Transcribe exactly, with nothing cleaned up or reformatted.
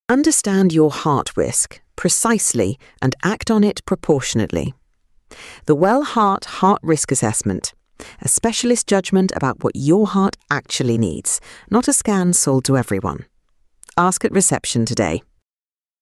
Understand your heart risk precisely and act on it proportionately. The Well Heart Heart Risk Assessment, a specialist judgment about what your heart actually needs, not a scan sold to everyone. Ask at reception today.